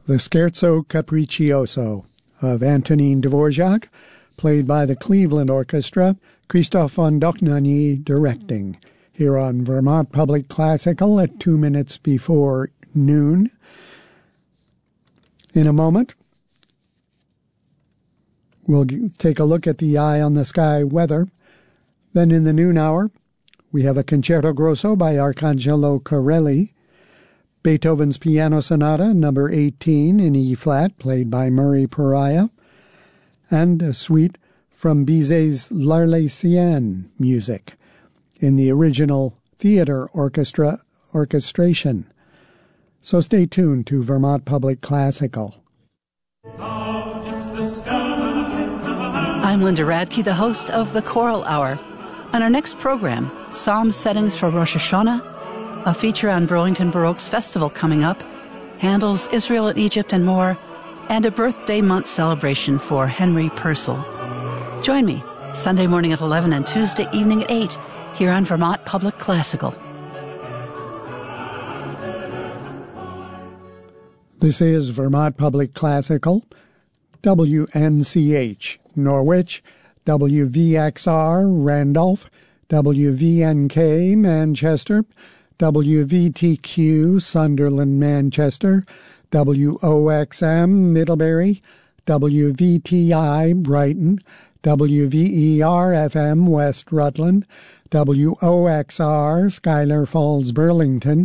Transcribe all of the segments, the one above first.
The Scherzo Capriccioso of Antonin Dvorak, played by the Cleveland Orchestra, Christoph von Dohnanyi directing, here on Vermont Public Classical at 2 minutes before noon. In a moment, we'll take a look at the eye on the sky weather. Then in the noon hour, we have a Concerto Grosso by Arcangelo Corelli, Beethoven's Piano Sonata number 18 in E-flat, played by Murray Pariah, and a suite from Bizet's L'Arlésienne music in the original theater orchestration. So stay tuned to Vermont Public Classical. I'm Linda Radke, the host of The Choral Hour. On our next program, Psalm settings for Rosh Hashanah, a feature on Burlington Baroque's festival coming up, Handel's Israel and Egypt and more, and a birthday month celebration for Henry Purcell. Join me Sunday morning at 11 and Tuesday evening at 8 here on Vermont Public Classical. This is Vermont Public Classical, WNCH, Norwich, WVXR, Randolph, WVNK, Manchester, WVTQ, Sunderland, Manchester, WOXM, Middlebury, WVTI, Brighton, WVER-FM, West Rutland, WOXR, Schuyler Falls, Burlington,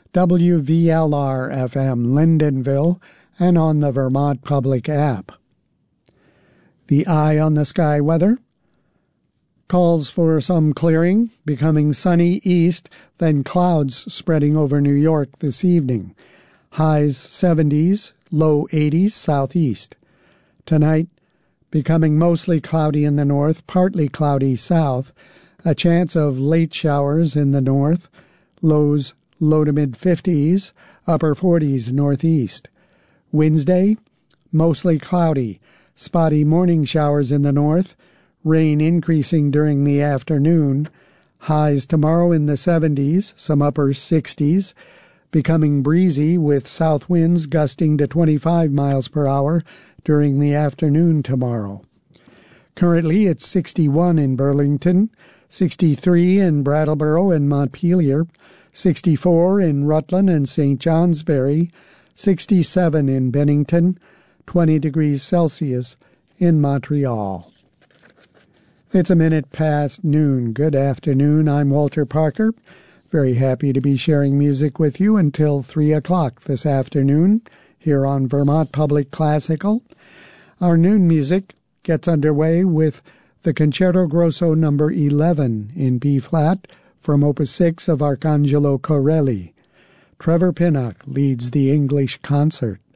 WVLR-FM, Lyndonville, and on the Vermont Public app. The eye on the sky weather calls for some clearing, becoming sunny east, then clouds spreading over New York this evening. Highs 70s, low 80s southeast. Tonight, becoming mostly cloudy in the north, partly cloudy south. A chance of late showers in the north. Lows low to mid-50s, upper 40s northeast. Wednesday, mostly cloudy. Spotty morning showers in the north. Rain increasing during the afternoon. Highs tomorrow in the 70s, some upper 60s. Becoming breezy with south winds gusting to 25 miles per hour during the afternoon tomorrow. Currently it's 61 in Burlington, 63 in Brattleboro and Montpelier, 64 in Rutland and St. Johnsbury, 67 in Bennington, 20 degrees Celsius in Montreal. It's a minute past noon. Good afternoon. I'm Walter Parker. Very happy to be sharing music with you until 3 o'clock this afternoon here on Vermont Public Classical. Our noon music gets underway with the Concerto Grosso number 11 in B-flat from Opus 6 of Arcangelo Corelli. Trevor Pinnock leads the English concert.